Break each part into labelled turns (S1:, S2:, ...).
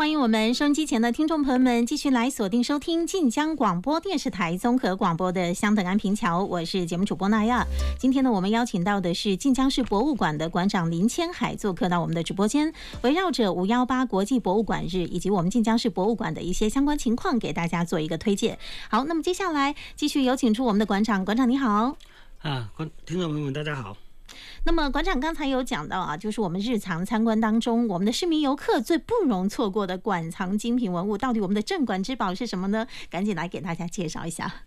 S1: 欢迎我们收音机前的听众朋友们继续来锁定收听晋江广播电视台综合广播的相等安平桥，我是节目主播娜亚。今天呢，我们邀请到的是晋江市博物馆的馆长林千海做客到我们的直播间，围绕着518国际博物馆日以及我们晋江市博物馆的一些相关情况，给大家做一个推荐。好，那么接下来继续有请出我们的馆长，馆长你好。
S2: 听众朋友们大家好。
S1: 那么馆长刚才有讲到啊，就是我们日常参观当中，我们的市民游客最不容错过的馆藏精品文物，到底我们的镇馆之宝是什么呢？赶紧来给大家介绍一下。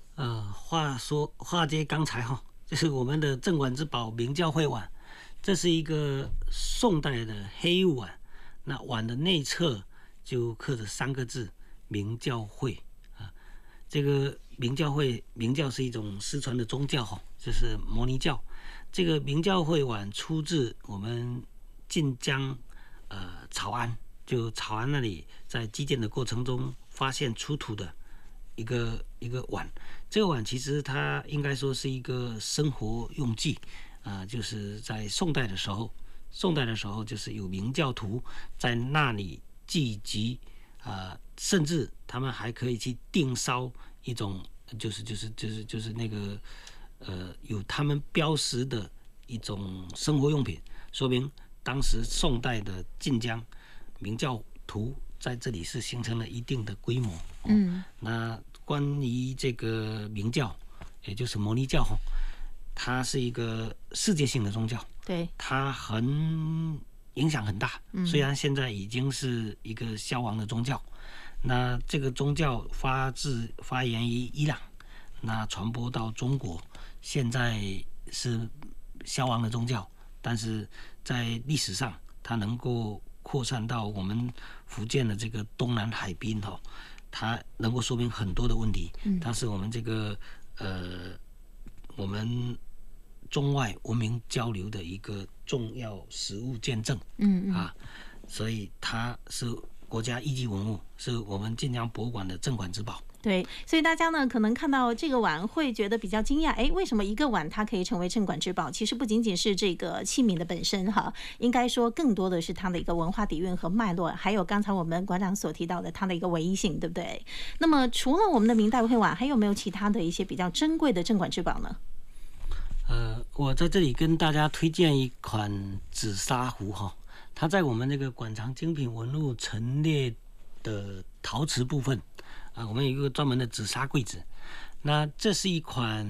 S2: 话接刚才就是我们的镇馆之宝明教会碗，这是一个宋代的黑碗，那碗的内侧就刻着3个字明教会啊。这个明教会，明教是一种失传的宗教就是摩尼教。这个明教会碗出自我们晋江草庵，就草庵那里在基建的过程中发现出土的一个碗。这个碗其实它应该说是一个生活用具就是在宋代的时候就是有明教徒在那里聚集甚至他们还可以去订烧一种就是那个有他们标识的一种生活用品，说明当时宋代的晋江明教徒在这里是形成了一定的规模。那关于这个明教，也就是摩尼教它是一个世界性的宗教，
S1: 对，
S2: 它影响很大。虽然现在已经是一个消亡的宗教，那这个宗教发源于伊朗，那传播到中国，现在是消亡的宗教，但是在历史上它能够扩散到我们福建的这个东南海滨它能够说明很多的问题。它是我们这个我们中外文明交流的一个重要实物见证。所以它是国家一级文物，是我们晋江博物馆的镇馆之宝。
S1: 对，所以大家呢可能看到这个碗会觉得比较惊讶，为什么一个碗它可以成为镇馆之宝？其实不仅仅是这个器皿的本身应该说更多的是它的一个文化底蕴和脉络，还有刚才我们馆长所提到的它的一个唯一性，对不对？那么除了我们的明代会碗，还有没有其他的一些比较珍贵的镇馆之宝呢？
S2: 我在这里跟大家推荐一款紫砂壶它在我们那个馆藏精品文物陈列的陶瓷部分我们有一个专门的紫砂柜子。那这是一款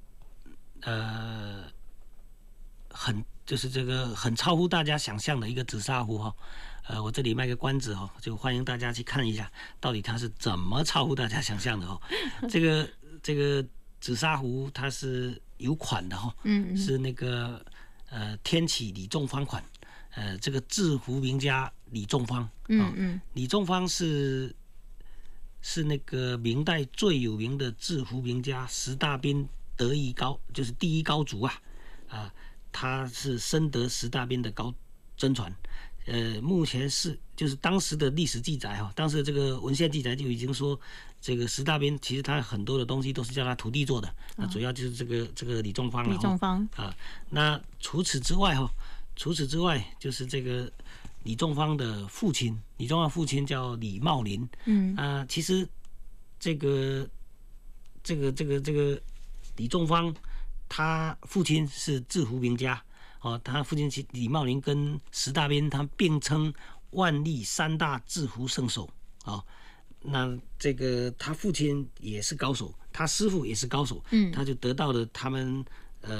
S2: 就是这个很超乎大家想象的一个紫砂壶我这里卖个关子就欢迎大家去看一下，到底它是怎么超乎大家想象的这个紫砂壶它是有款的是那个天启李仲芳款。这个制壶名家李仲芳，李仲芳是那个明代最有名的制壶名家，十大兵就是第一高足他是深得十大兵的高真传。目前就是当时的历史记载当时的这个文献记载就已经说，这个十大兵其实他很多的东西都是叫他徒弟做的，那主要就是这个李仲芳那除此之外就是这个李仲芳的父亲，李仲芳父亲叫李茂林。其实这个李仲芳他父亲是制壶名家他父亲李茂林跟十大兵他并称万历3大制壶圣手那这个他父亲也是高手，他师傅也是高手，他就得到了他们